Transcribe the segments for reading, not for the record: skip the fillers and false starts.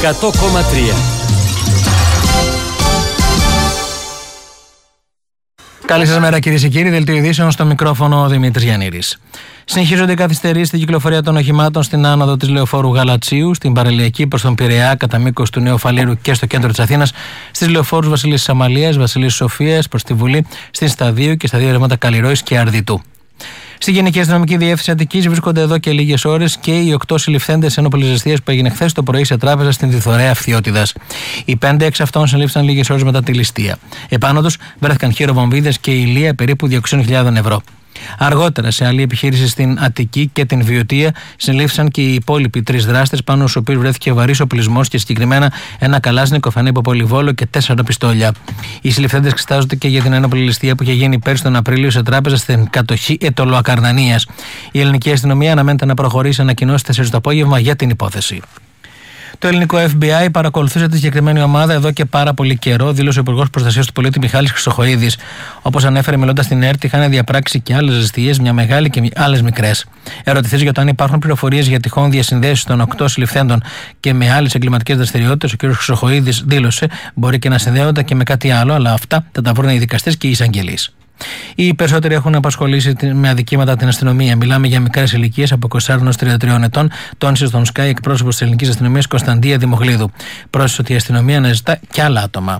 100,3. Καλή σας μέρα, κυρίες και κύριοι. Δελτίο ειδήσεων, στο μικρόφωνο ο Δημήτρης Γιαννήρης. Συνεχίζονται οι καθυστερήσεις στην κυκλοφορία των οχημάτων στην άνοδο της Λεωφόρου Γαλατσίου, στην παραλιακή προς τον Πειραιά, κατά μήκος του Νέου Φαλήρου και στο κέντρο της Αθήνας, στις λεωφόρους Βασιλής Αμαλίας, Βασιλής Σοφίας προς τη Βουλή, στην Σταδίου και στα δύο ρεύματα Καλλιρόης και Αρδιτού. Στη Γενική Αστυνομική Διεύθυνση Αττικής βρίσκονται εδώ και λίγες ώρες και οι 8 συλληφθέντες ένοπλης ληστείας που έγινε χθες το πρωί σε τράπεζα στην Διθωρέα Αυθιώτιδας. Οι 5 εξ αυτών συνελήφθησαν λίγες ώρες μετά τη ληστεία. Επάνω τους βρέθηκαν χειροβομβίδες και ηλία περίπου 200.000 ευρώ. Αργότερα, σε άλλη επιχείρηση στην Αττική και την Βιωτία, συνελήφθησαν και οι υπόλοιποι 3 δράστες, πάνω στους οποίους βρέθηκε βαρύς οπλισμός και συγκεκριμένα ένα καλάζνικο φανή από πολυβόλο και 4 πιστόλια. Οι συλληφθέντες εξετάζονται και για την ένοπλη ληστεία που είχε γίνει πέρσι τον Απρίλιο σε τράπεζα στην κατοχή Ετωλοακαρνανίας. Η ελληνική αστυνομία αναμένεται να προχωρήσει ανακοινώσεις 4 το απόγευμα για την υπόθεση. Το ελληνικό FBI παρακολουθούσε τη συγκεκριμένη ομάδα εδώ και πάρα πολύ καιρό, δήλωσε ο Υπουργός Προστασίας του Πολίτη Μιχάλης Χρυσοχοΐδης. Όπως ανέφερε μιλώντας στην ΕΡΤ, είχαν διαπράξει και άλλες ληστείες, μια μεγάλη και άλλες μικρές. Ερωτηθείς για το αν υπάρχουν πληροφορίες για τυχόν διασυνδέσεις των 8 συλληφθέντων και με άλλες εγκληματικές δραστηριότητες, ο κ. Χρυσοχοΐδης δήλωσε: μπορεί και να συνδέονται και με κάτι άλλο, αλλά αυτά θα τα βρουν οι δικαστές και οι εισαγγελείς. Οι περισσότεροι έχουν απασχολήσει με αδικήματα την αστυνομία. Μιλάμε για μικρές ηλικίες από 24 έως 33 ετών, τόνισε στον Sky εκπρόσωπος της ελληνικής αστυνομίας Κωνσταντία Δημογλίδου. Πρόσθεσε ότι η αστυνομία αναζητά και άλλα άτομα.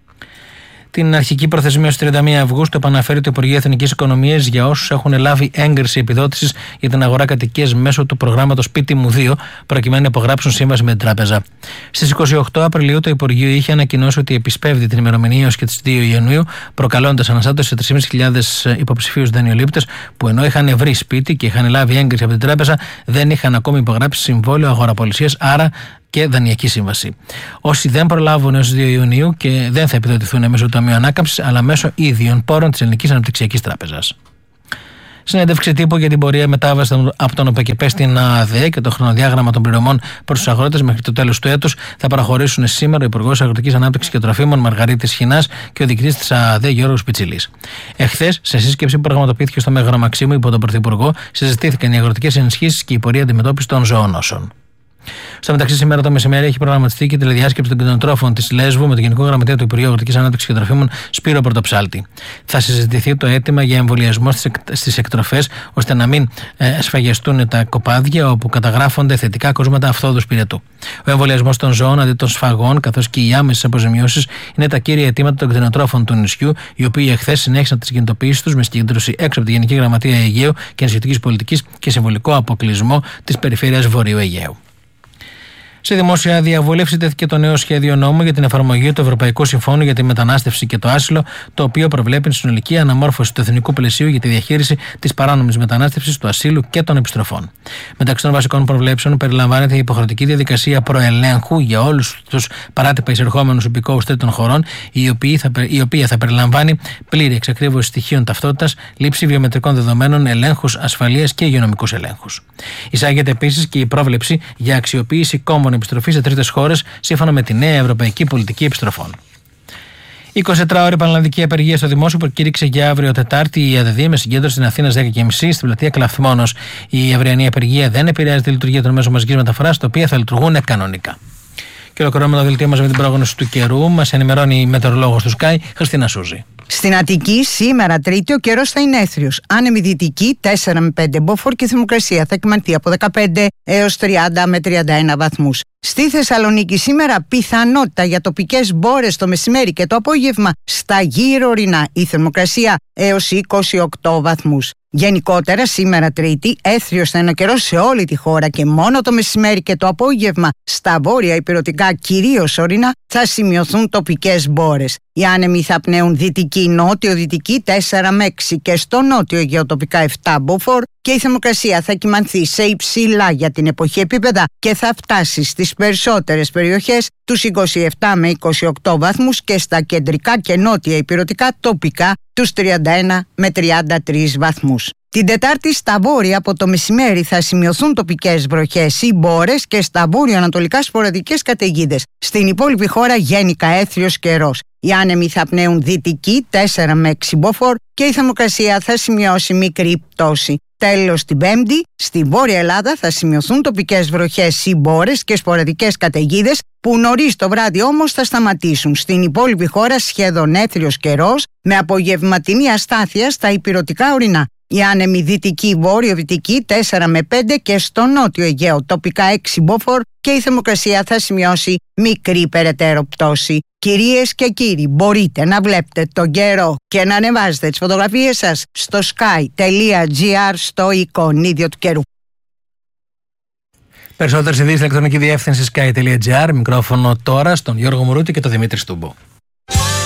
Την αρχική προθεσμία στις 31 Αυγούστου επαναφέρει το Υπουργείο Εθνικής Οικονομίας για όσους έχουν λάβει έγκριση επιδότησης για την αγορά κατοικίας μέσω του προγράμματος Σπίτι μου 2, προκειμένου να υπογράψουν σύμβαση με την τράπεζα. Στις 28 Απριλίου το Υπουργείο είχε ανακοινώσει ότι επισπεύδει την ημερομηνία έως και τις 2 Ιανουαρίου, προκαλώντας αναστάτωση σε 3.500 υποψηφίους δανειολήπτες που ενώ είχαν βρει σπίτι και είχαν λάβει έγκριση από την τράπεζα, δεν είχαν ακόμη υπογράψει συμβόλαιο αγοραπολισίας, άρα και δανειακή σύμβαση. Όσοι δεν προλάβουν έως 2 Ιουνίου και δεν θα επιδοτηθούν μέσω του Ταμείου Ανάκαμψης, αλλά μέσω ίδιων πόρων της Ελληνικής Αναπτυξιακής Τράπεζας. Συνέντευξη τύπου για την πορεία μετάβαση από τον ΟΠΕΚΕΠΕ στην ΑΔΕ και το χρονοδιάγραμμα των πληρωμών προς τους αγρότες μέχρι το τέλος του έτους θα προχωρήσουν σήμερα ο Υπουργός Αγροτικής Ανάπτυξης και Τροφίμων Μαργαρίτης Χινάς και ο διοικητής της ΑΔΕ Γιώργος Πιτσιλής. Εχθές, σε σύσκεψη που πραγματοποιήθηκε στο Μέγαρο Μαξίμου υπό τον Πρωθυπουργό, συζητήθηκαν οι αγροτικές ενισχύσεις και η πορεία αντιμετώπισης των ζωονόσων. Στο μεταξύ, σήμερα το μεσημέρι έχει προγραμματιστεί και τηλεδιάσκεψη των κτηνοτρόφων της Λέσβου με τον Γενικό Γραμματέα του Υπουργείου Αγροτικής Ανάπτυξης και Τροφίμων Σπύρο Πορτοψάλτη. Θα συζητηθεί το αίτημα για εμβολιασμό στις εκτροφές, ώστε να μην σφαγιαστούν τα κοπάδια όπου καταγράφονται θετικά κρούσματα αφθόδους πυρετού. Ο εμβολιασμός των ζώων αντί των σφαγών, καθώς και οι άμεσες αποζημιώσεις, είναι τα κύρια αιτήματα των κτηνοτρόφων του νησιού, οι οποίοι εχθές συνέχισαν τις κινητοποιήσεις τους με συγκέντρωση έξω από τη Γενική Γραμματεία Αιγαίου και Νησιωτικής Πολιτικής και συμβολικό αποκλεισμό της περιφέρειας Βορείου Αιγαίου. Σε δημόσια διαβούλευση τέθηκε το νέο σχέδιο νόμου για την εφαρμογή του Ευρωπαϊκού Συμφώνου για τη Μετανάστευση και το Άσυλο, το οποίο προβλέπει τη συνολική αναμόρφωση του εθνικού πλαισίου για τη διαχείριση της παράνομης μετανάστευσης, του ασύλου και των επιστροφών. Μεταξύ των βασικών προβλέψεων περιλαμβάνεται η υποχρεωτική διαδικασία προελέγχου για όλους τους παράτυπα εισερχόμενους υπηκόους τρίτων χωρών, η οποία θα περιλαμβάνει πλήρη εξακρίβωση στοιχείων ταυτότητας, λήψη βιομετρικών δεδομένων, ελέγχους ασφαλείας και υγειονομικούς ελέγχους. Εισάγεται επίσης και η πρόβλεψη για αξιοποίηση κόμβων επιστροφή σε τρίτες χώρες, σύμφωνα με τη νέα Ευρωπαϊκή Πολιτική Επιστροφών. 24ωρη πανελλαδική απεργία στο δημόσιο που κήρυξε για αύριο Τετάρτη η ΑΔΔ με συγκέντρωση στην Αθήνα 10.30 στην πλατεία Κλαθμόνος. Η αυριανή απεργία δεν επηρεάζει τη λειτουργία των μέσων μαζικής μεταφοράς, τα οποία θα λειτουργούν κανονικά. Και ολοκληρώνουμε το δελτίο μας με την πρόγνωση του καιρού. Μας ενημερώνει η μετεωρολόγος του Sky, Χριστίνα Σούζη. Στην Αττική, σήμερα Τρίτη, ο καιρός θα είναι έθριος. Άνεμη δυτική 4 με 5 μποφόρ και η θερμοκρασία θα κυμανθεί από 15 έως 30 με 31 βαθμούς. Στη Θεσσαλονίκη σήμερα πιθανότητα για τοπικές μπόρες το μεσημέρι και το απόγευμα στα γύρω ορεινά. Η θερμοκρασία έως 28 βαθμούς. Γενικότερα σήμερα Τρίτη έθριος θα είναι ο καιρός σε όλη τη χώρα και μόνο το μεσημέρι και το απόγευμα στα βόρεια ηπειρωτικά κυρίως ορεινά θα σημειωθούν τοπικές μπόρες. Οι άνεμοι θα πνέουν δυτική-νότιο-δυτική 4 με 6 και στο νότιο γεωτοπικά 7 μποφόρ και η θερμοκρασία θα κυμανθεί σε υψηλά για την εποχή επίπεδα και θα φτάσει στις περισσότερες περιοχές τους 27 με 28 βαθμούς και στα κεντρικά και νότια ηπειρωτικά τοπικά τους 31 με 33 βαθμούς. Την Τετάρτη στα βόρεια από το μεσημέρι θα σημειωθούν τοπικές βροχές ή μπόρες και στα βόρειο-ανατολικά σποραδικές καταιγίδες. Στην υπόλοιπη χώρα γενικά έθριος καιρός. Οι άνεμοι θα πνέουν δυτική 4 με 6 μποφόρ και η θερμοκρασία θα σημειώσει μικρή πτώση. Τέλος, την Πέμπτη, στη Βόρεια Ελλάδα θα σημειωθούν τοπικές βροχές ή μπόρες και σποραδικές καταιγίδες που νωρίς το βράδυ όμως θα σταματήσουν. Στην υπόλοιπη χώρα σχεδόν έθριος καιρός με απογευματινή αστάθεια στα ηπειρωτικά ορεινά. Η άνεμη δυτική βόρειο-δυτική 4 με 5 και στο νότιο Αιγαίο τοπικά 6 μποφόρ και η θερμοκρασία θα σημειώσει μικρή περαιτέρω πτώση. Κυρίες και κύριοι, μπορείτε να βλέπετε τον καιρό και να ανεβάζετε τις φωτογραφίες σας στο sky.gr στο εικονίδιο του καιρού. Περισσότερες ειδήσεις στην ηλεκτρονική διεύθυνση sky.gr. Μικρόφωνο τώρα στον Γιώργο Μουρούτη και τον Δημήτρη Στούμπο.